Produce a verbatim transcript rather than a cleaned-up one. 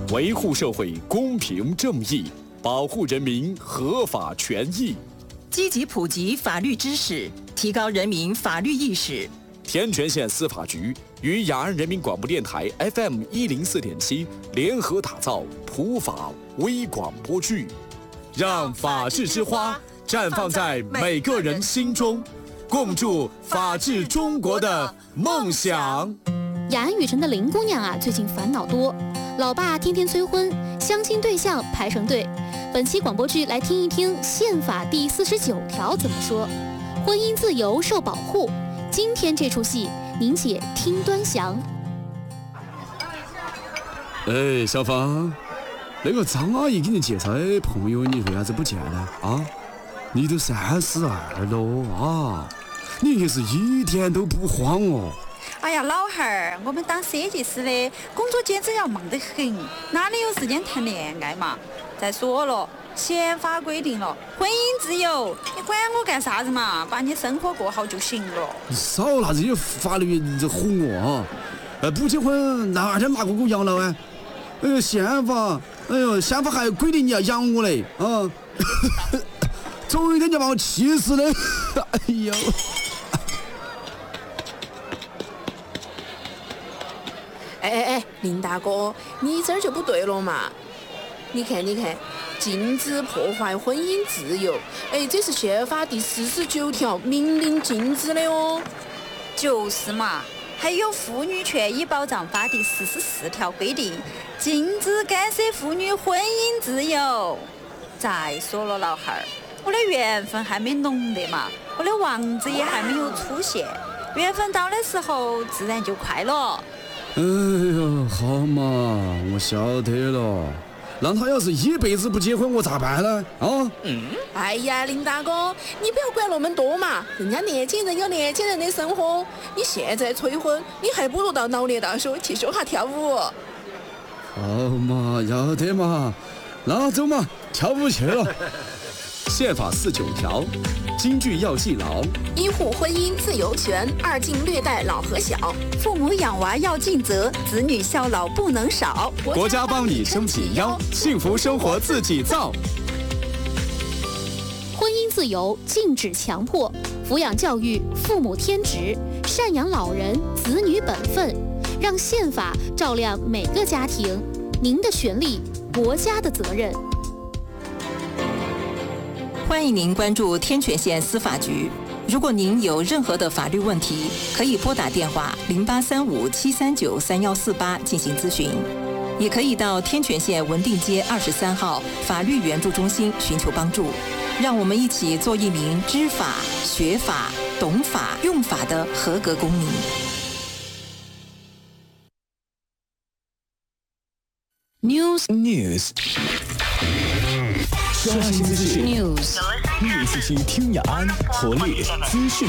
维护社会公平正义，保护人民合法权益， 积极普及法律知识，提高人民法律意识。 天全县司法局与雅安人民广播电台 F M 一零四点七联合打造普法微广播剧，让法治之花绽放在每个人心中，共筑法治中国的梦想。 雅安雨城的林姑娘啊，最近烦恼多，老爸天天催婚，相亲对象排成队。本期广播剧来听一听宪法第四十九条怎么说，婚姻自由受保护。今天这出戏，您且听端详。 哎，小芳，那个张阿姨给你介绍的朋友，你为啥子不见呢？啊，你都三十二了啊，你硬是一点都不慌哦。 哎呀，老汉儿，我们当设计师的工作简直要忙得很，哪里有时间谈恋爱嘛？再说了，宪法规定了婚姻自由，你管我干啥子嘛？把你生活过好就行了。 你少拿这些法律这唬我啊！呃，不结婚哪天拿过我养老啊？哎呦，宪法，哎呦，宪法还规定你要养我嘞啊！总有一天就把我气死的。哎呦！ 哎哎哎，林大哥，你这儿就不对了嘛！你看，你看，禁止破坏婚姻自由，哎，这是宪法第四十九条明令禁止的哦。 就是嘛，还有《妇女权益保障法》第四十四条规定，禁止干涉妇女婚姻自由。再说了，老汉儿，我的缘分还没浓的嘛，我的王子也还没有出现，缘分到的时候自然就快了。 哎呀，好嘛，我晓得了。那他要是一辈子不结婚，我咋办呢？啊？ 嗯。哎呀，林大哥，你不要管那么多嘛，人家年轻人有年轻人的生活，你现在催婚，你还不如到老年大学去学下跳舞。 好嘛，要得嘛，那走嘛，跳舞去了。 宪法四九条，金句要记牢： 一户婚姻自由权，二敬略待老和小。 父母养娃要尽责，子女孝老不能少。 国家帮你撑起腰，幸福生活自己造。 婚姻自由禁止强迫，抚养教育父母天职，赡养老人子女本分，让宪法照亮每个家庭。您的权利，国家的责任。 欢迎您关注天全县司法局。如果您有任何的法律问题，可以拨打电话零八三五七三九三幺四八进行咨询，也可以到天全县文定街二十三号法律援助中心寻求帮助。让我们一起做一名知法、学法、懂法、用法的合格公民。 News News。刷新资讯 ，News， 一零四七听雅安，活力资讯。